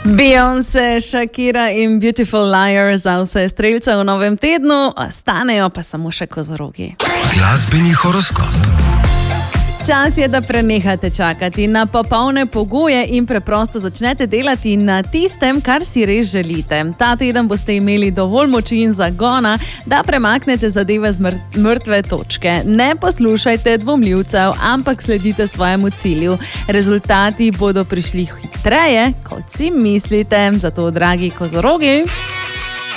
Beyoncé, Shakira in Beautiful Liar za vse strelce v novem tednu, ostanejo pa samo še kozorogi. Glasbeni horoskop. Čas je, da prenehate čakati na popolne pogoje in preprosto začnete delati na tistem, kar si res želite. Ta teden boste imeli dovolj moči in zagona, da premaknete zadeve z mrtve točke. Ne poslušajte dvomljivcev, ampak sledite svojemu cilju. Rezultati bodo prišli hitreje, kot si mislite. Zato, dragi kozorogi,